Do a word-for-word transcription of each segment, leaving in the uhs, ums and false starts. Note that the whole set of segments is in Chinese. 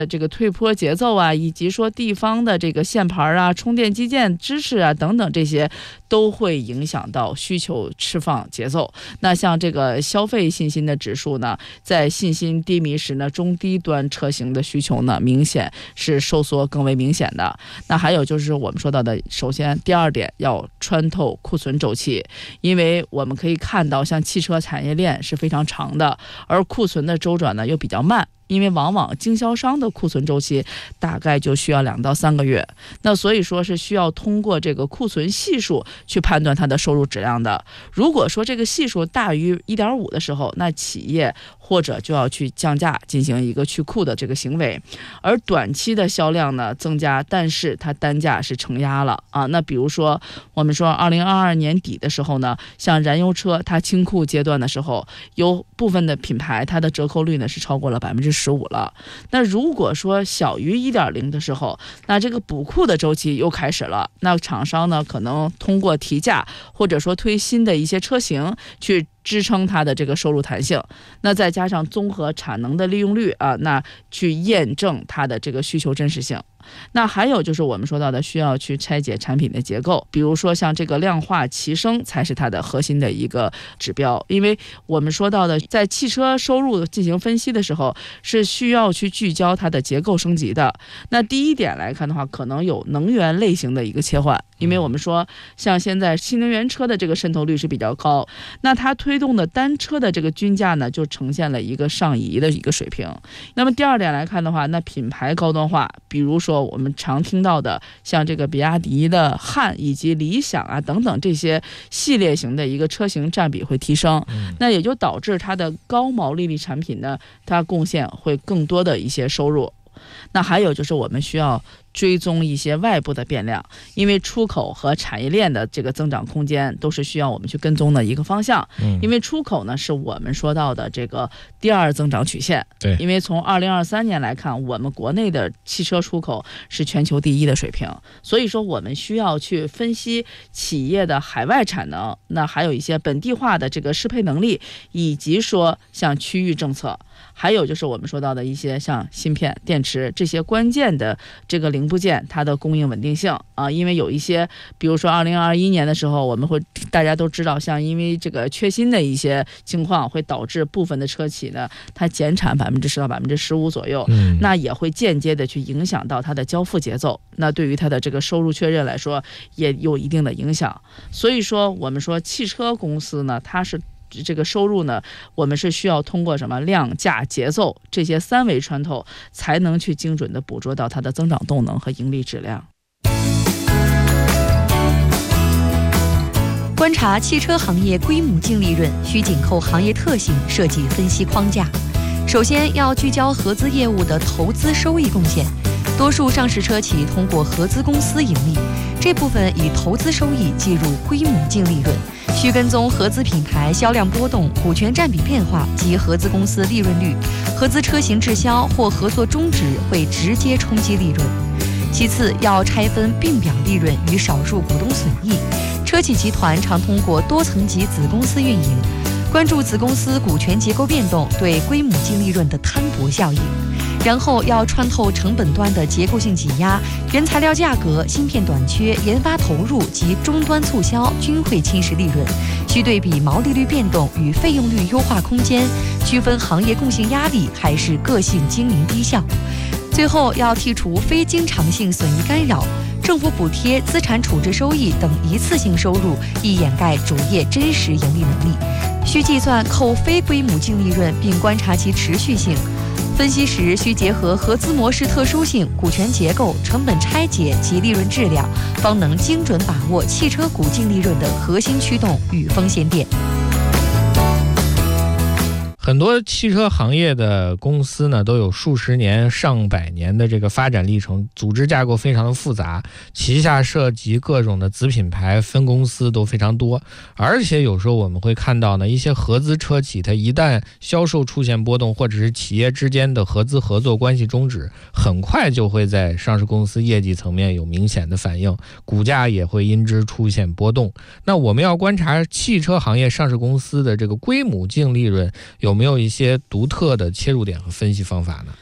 这个退坡节奏啊，以及说地方的这个限牌啊、充电基建支持啊等等，这些都会影响到需求释放节奏。那像这个消费信心的指数呢，在信心低迷时呢，中低端车型的需求呢，明显是收缩更为明显的。那还有就是我们说到的，首先第二点要穿透库存周期，因为我们可以看到，像汽车产业链是非常长的，而库存的周转呢又比较慢。因为往往经销商的库存周期大概就需要两到三个月，那所以说是需要通过这个库存系数去判断它的收入质量的。如果说这个系数大于 一点五 的时候，那企业或者就要去降价进行一个去库的这个行为。而短期的销量呢增加，但是它单价是承压了啊。那比如说我们说二零二二年底的时候呢，像燃油车它清库阶段的时候，有部分的品牌它的折扣率呢是超过了百分之十五了。那如果说小于 一点零 的时候，那这个补库的周期又开始了，那厂商呢可能通过提价或者说推新的一些车型去支撑它的这个收入弹性，那再加上综合产能的利用率啊，那去验证它的这个需求真实性。那还有就是我们说到的需要去拆解产品的结构，比如说像这个量化齐升才是它的核心的一个指标。因为我们说到的在汽车收入进行分析的时候，是需要去聚焦它的结构升级的。那第一点来看的话，可能有能源类型的一个切换，因为我们说像现在新能源车的这个渗透率是比较高，那它推动的单车的这个均价呢就呈现了一个上移的一个水平。那么第二点来看的话，那品牌高端化，比如说我们常听到的像这个比亚迪的汉以及理想啊等等这些系列型的一个车型占比会提升，那也就导致它的高毛利率产品呢，它贡献会更多的一些收入。那还有就是我们需要追踪一些外部的变量，因为出口和产业链的这个增长空间都是需要我们去跟踪的一个方向。嗯、因为出口呢是我们说到的这个第二增长曲线。对，因为从二零二三年来看，我们国内的汽车出口是全球第一的水平，所以说我们需要去分析企业的海外产能，那还有一些本地化的这个适配能力，以及说像区域政策。还有就是我们说到的一些像芯片、电池这些关键的这个零部件，它的供应稳定性啊，因为有一些，比如说二零二一年的时候，我们会大家都知道，像因为这个缺芯的一些情况，会导致部分的车企呢，它减产百分之十到百分之十五左右，嗯，那也会间接的去影响到它的交付节奏，那对于它的这个收入确认来说，也有一定的影响。所以说，我们说汽车公司呢，它是。这个收入呢，我们是需要通过什么量价节奏这些三维穿透，才能去精准的捕捉到它的增长动能和盈利质量。 观察汽车行业规模净利润，需紧扣行业特性，设计分析框架。首先要聚焦合资业务的投资收益贡献。多数上市车企通过合资公司盈利，这部分以投资收益计入规模净利润。需跟踪合资品牌销量波动、股权占比变化及合资公司利润率，合资车型滞销或合作终止会直接冲击利润。其次，要拆分并表利润与少数股东损益。车企集团常通过多层级子公司运营，关注子公司股权结构变动对规模净利润的摊薄效应。然后要穿透成本端的结构性挤压，原材料价格、芯片短缺、研发投入及终端促销均会侵蚀利润，需对比毛利率变动与费用率优化空间，区分行业共性压力还是个性经营低效。最后要剔除非经常性损益干扰，政府补贴、资产处置收益等一次性收入易掩盖主业真实盈利能力，需计算扣非规模净利润并观察其持续性。分析时需结合合资模式特殊性、股权结构、成本拆解及利润质量，方能精准把握汽车股净利润的核心驱动与风险点。 很多汽车行业的公司呢，都有数十年、上百年的这个发展历程，组织架构非常的复杂，旗下涉及各种的子品牌、分公司都非常多。而且有时候我们会看到呢，一些合资车企，它一旦销售出现波动，或者是企业之间的合资合作关系终止，很快就会在上市公司业绩层面有明显的反应，股价也会因之出现波动。那我们要观察汽车行业上市公司的这个规模净利润有有没有一些独特的切入点和分析方法呢？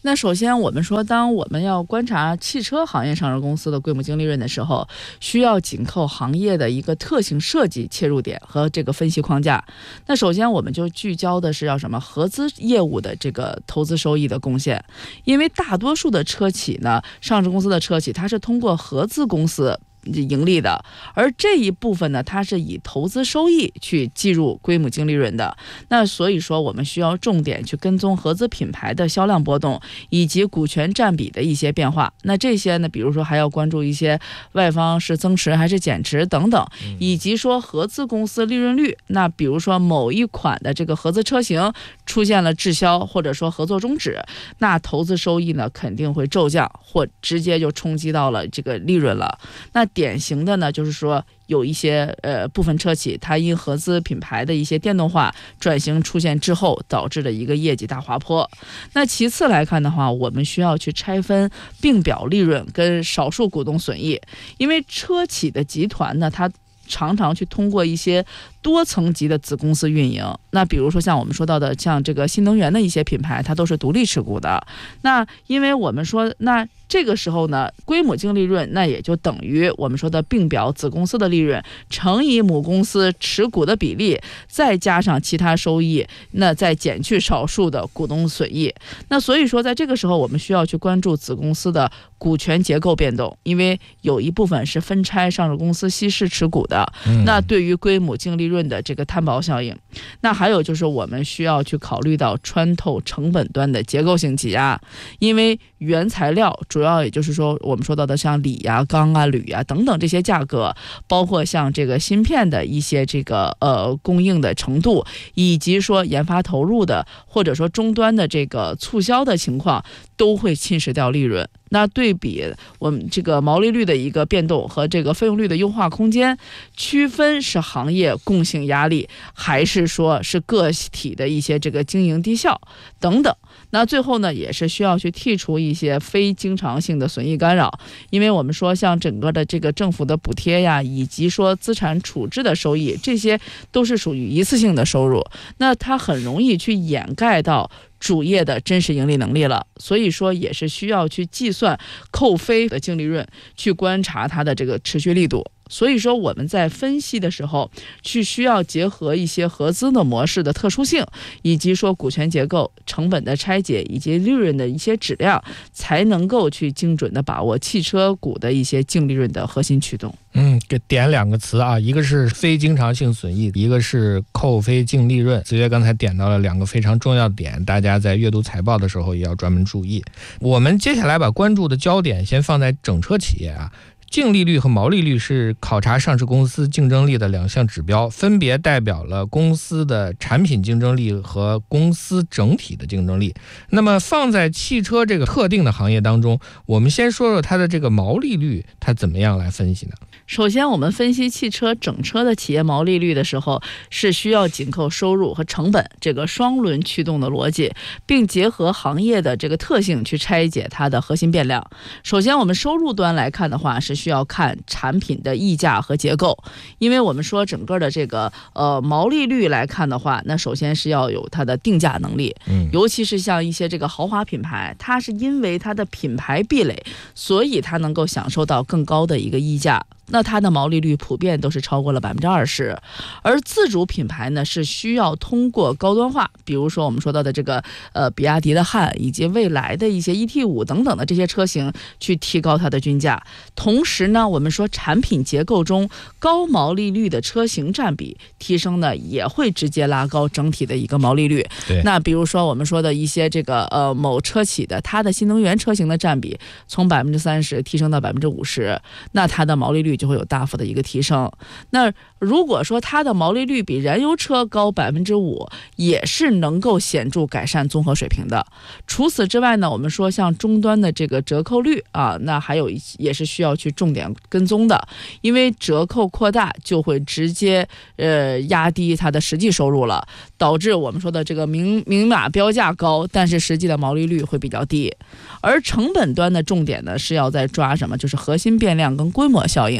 那首先我们说，当我们要观察汽车行业上市公司的规模净利润的时候，需要紧扣行业的一个特性设计切入点和这个分析框架。那首先我们就聚焦的是要什么合资业务的这个投资收益的贡献，因为大多数的车企呢，上市公司的车企它是通过合资公司盈利的，而这一部分呢，它是以投资收益去计入规模净利润的。那所以说，我们需要重点去跟踪合资品牌的销量波动以及股权占比的一些变化。那这些呢，比如说还要关注一些外方是增持还是减持等等，以及说合资公司利润率。那比如说某一款的这个合资车型出现了滞销或者说合作终止，那投资收益呢肯定会骤降，或直接就冲击到了这个利润了。那典型的呢，就是说有一些呃部分车企，它因合资品牌的一些电动化转型出现之后，导致的一个业绩大滑坡。那其次来看的话，我们需要去拆分并表利润跟少数股东损益，因为车企的集团呢，它常常去通过一些多层级的子公司运营。那比如说像我们说到的，像这个新能源的一些品牌，它都是独立持股的。那因为我们说，那这个时候呢，规模净利润那也就等于我们说的并表子公司的利润乘以母公司持股的比例，再加上其他收益，那再减去少数的股东损益。那所以说，在这个时候我们需要去关注子公司的股权结构变动，因为有一部分是分拆上市公司稀释持股的，那对于规模净利润的这个摊薄效应。那还有就是我们需要去考虑到穿透成本端的结构性挤压，因为原材料主要也就是说我们说到的像锂呀、钢啊、铝啊等等这些价格，包括像这个芯片的一些这个呃供应的程度，以及说研发投入的或者说终端的这个促销的情况，都会侵蚀掉利润。那对比我们这个毛利率的一个变动和这个费用率的优化空间，区分是行业共性压力，还是说是个体的一些这个经营低效等等。那最后呢，也是需要去剔除一些非经常性的损益干扰，因为我们说像整个的这个政府的补贴呀，以及说资产处置的收益，这些都是属于一次性的收入，那它很容易去掩盖到主业的真实盈利能力了。所以说也是需要去计算扣非的净利润，去观察它的这个持续力度。所以说我们在分析的时候，去需要结合一些合资的模式的特殊性，以及说股权结构、成本的拆解以及利润的一些质量，才能够去精准的把握汽车股的一些净利润的核心驱动。 嗯，给点两个词啊，一个是非经常性损益，一个是扣非净利润。子越刚才点到了两个非常重要的点，大家在阅读财报的时候也要专门注意。我们接下来把关注的焦点先放在整车企业啊。净利率和毛利率是考察上市公司竞争力的两项指标，分别代表了公司的产品竞争力和公司整体的竞争力。那么放在汽车这个特定的行业当中，我们先说说它的这个毛利率，它怎么样来分析呢？ 首先我们分析汽车整车的企业毛利率的时候，是需要紧扣收入和成本这个双轮驱动的逻辑，并结合行业的这个特性去拆解它的核心变量。首先我们收入端来看的话，是需要看产品的溢价和结构，因为我们说整个的这个呃毛利率来看的话，那首先是要有它的定价能力，嗯，尤其是像一些这个豪华品牌，它是因为它的品牌壁垒，所以它能够享受到更高的一个溢价，那它的毛利率普遍都是超过了百分之二十。而自主品牌呢，是需要通过高端化，比如说我们说到的这个呃比亚迪的汉以及蔚来的一些 E T 五 等等的这些车型，去提高它的均价。同时呢，我们说产品结构中高毛利率的车型占比提升呢，也会直接拉高整体的一个毛利率。那比如说我们说的一些这个呃某车企的它的新能源车型的占比从百分之三十提升到百分之五十，那它的毛利率就会有大幅的一个提升。那如果说它的毛利率比燃油车高百分之五，也是能够显著改善综合水平的。除此之外呢，我们说像终端的这个折扣率啊，那还有也是需要去重点跟踪的，因为折扣扩大就会直接呃压低它的实际收入了，导致我们说的这个明明码标价高，但是实际的毛利率会比较低。而成本端的重点呢，是要在抓什么，就是核心变量跟规模效应。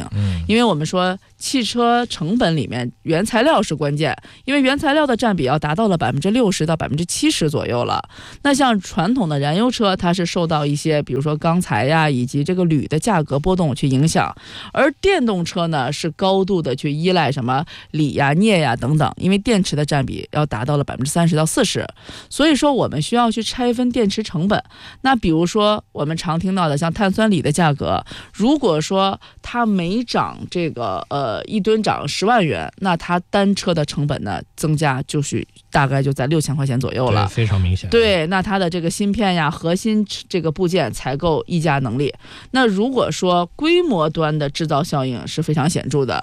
嗯， 因为我们说汽车成本里面原材料是关键，因为原材料的占比要达到了百分之六十到百分之七十左右了。那像传统的燃油车，它是受到一些比如说钢材呀以及这个铝的价格波动去影响，而电动车呢是高度的去依赖什么锂呀、镍呀等等，因为电池的占比要达到了百分之三十到四十，所以说我们需要去拆分电池成本。那比如说我们常听到的像碳酸锂的价格，如果说它每涨这个呃一吨涨十万元，那它单车的成本呢增加就是大概就在六千块钱左右了， 非常明显。 对，那它的这个芯片呀、核心这个部件采购溢价能力，那如果说规模端的制造效应是非常显著的，